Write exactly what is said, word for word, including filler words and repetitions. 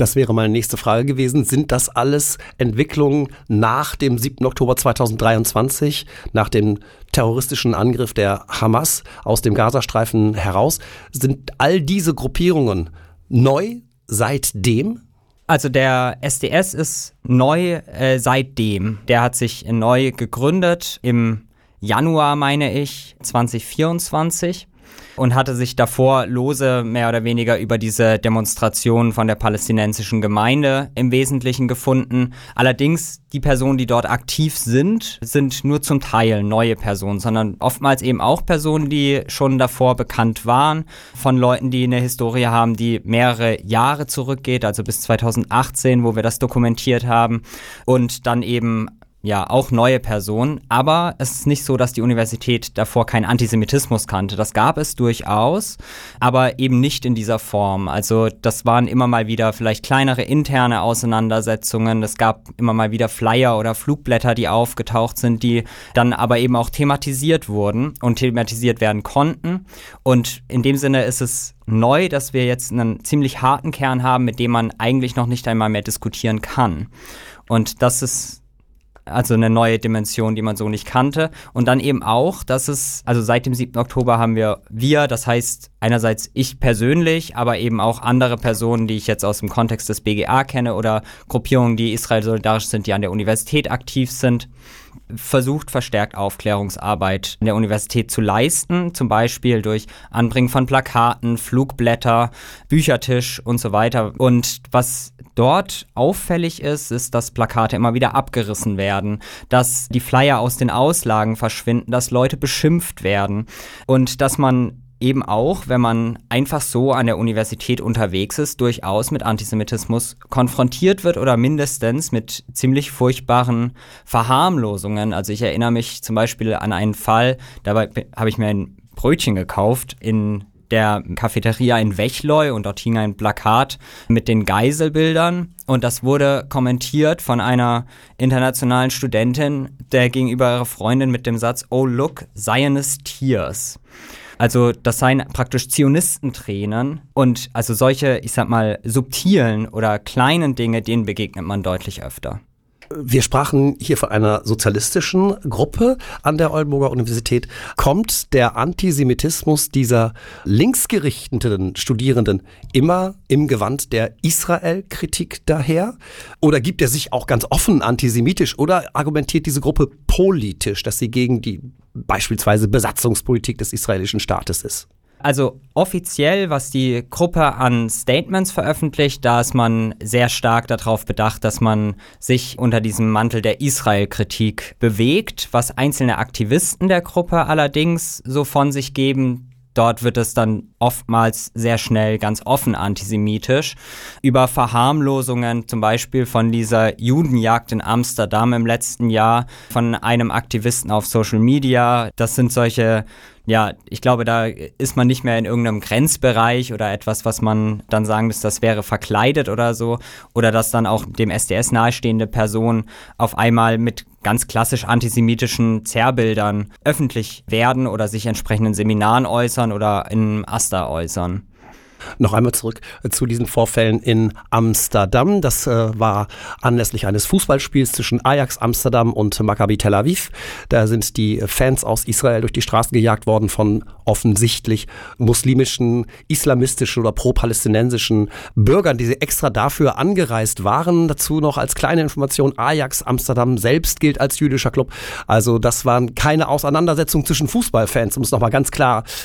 Das wäre meine nächste Frage gewesen. Sind das alles Entwicklungen nach dem siebten Oktober zweitausenddreiundzwanzig, nach dem terroristischen Angriff der Hamas aus dem Gazastreifen heraus? Sind all diese Gruppierungen neu seitdem? Also der S D S ist neu äh, seitdem. Der hat sich neu gegründet im Januar, meine ich, zwanzig vierundzwanzig. Und hatte sich davor lose mehr oder weniger über diese Demonstration von der palästinensischen Gemeinde im Wesentlichen gefunden. Allerdings, die Personen, die dort aktiv sind, sind nur zum Teil neue Personen, sondern oftmals eben auch Personen, die schon davor bekannt waren, von Leuten, die eine Historie haben, die mehrere Jahre zurückgeht, also bis zweitausendachtzehn, wo wir das dokumentiert haben, und dann eben ja, auch neue Personen, aber es ist nicht so, dass die Universität davor keinen Antisemitismus kannte. Das gab es durchaus, aber eben nicht in dieser Form. Also das waren immer mal wieder vielleicht kleinere interne Auseinandersetzungen. Es gab immer mal wieder Flyer oder Flugblätter, die aufgetaucht sind, die dann aber eben auch thematisiert wurden und thematisiert werden konnten. Und in dem Sinne ist es neu, dass wir jetzt einen ziemlich harten Kern haben, mit dem man eigentlich noch nicht einmal mehr diskutieren kann. Und das ist also eine neue Dimension, die man so nicht kannte. Und dann eben auch, dass es, also seit dem siebten Oktober haben wir wir, das heißt einerseits ich persönlich, aber eben auch andere Personen, die ich jetzt aus dem Kontext des B G A kenne oder Gruppierungen, die Israel solidarisch sind, die an der Universität aktiv sind, versucht, verstärkt Aufklärungsarbeit in der Universität zu leisten, zum Beispiel durch Anbringen von Plakaten, Flugblätter, Büchertisch und so weiter. Und was dort auffällig ist, ist, dass Plakate immer wieder abgerissen werden, dass die Flyer aus den Auslagen verschwinden, dass Leute beschimpft werden und dass man eben auch, wenn man einfach so an der Universität unterwegs ist, durchaus mit Antisemitismus konfrontiert wird oder mindestens mit ziemlich furchtbaren Verharmlosungen. Also ich erinnere mich zum Beispiel an einen Fall, dabei habe ich mir ein Brötchen gekauft in der Cafeteria in Wechleu und dort hing ein Plakat mit den Geiselbildern und das wurde kommentiert von einer internationalen Studentin, der gegenüber ihrer Freundin mit dem Satz "Oh look, Zionist tears". Also das seien praktisch Zionistentränen und also solche, ich sag mal, subtilen oder kleinen Dinge, denen begegnet man deutlich öfter. Wir sprachen hier von einer sozialistischen Gruppe an der Oldenburger Universität. Kommt der Antisemitismus dieser linksgerichteten Studierenden immer im Gewand der Israel-Kritik daher? Oder gibt er sich auch ganz offen antisemitisch oder argumentiert diese Gruppe politisch, dass sie gegen die beispielsweise Besatzungspolitik des israelischen Staates ist? Also offiziell, was die Gruppe an Statements veröffentlicht, da ist man sehr stark darauf bedacht, dass man sich unter diesem Mantel der Israel-Kritik bewegt. Was einzelne Aktivisten der Gruppe allerdings so von sich geben, dort wird es dann oftmals sehr schnell ganz offen antisemitisch. Über Verharmlosungen zum Beispiel von dieser Judenjagd in Amsterdam im letzten Jahr von einem Aktivisten auf Social Media. Das sind solche, ja, ich glaube, da ist man nicht mehr in irgendeinem Grenzbereich oder etwas, was man dann sagen müsste, das wäre verkleidet oder so. Oder dass dann auch dem S D S nahestehende Personen auf einmal mit ganz klassisch antisemitischen Zerrbildern öffentlich werden oder sich entsprechenden Seminaren äußern oder in AStA äußern. Noch einmal zurück zu diesen Vorfällen in Amsterdam. Das äh, war anlässlich eines Fußballspiels zwischen Ajax Amsterdam und Maccabi Tel Aviv. Da sind die Fans aus Israel durch die Straßen gejagt worden von offensichtlich muslimischen, islamistischen oder pro-palästinensischen Bürgern, die extra dafür angereist waren. Dazu noch als kleine Information, Ajax Amsterdam selbst gilt als jüdischer Club. Also das waren keine Auseinandersetzungen zwischen Fußballfans, um es nochmal ganz klar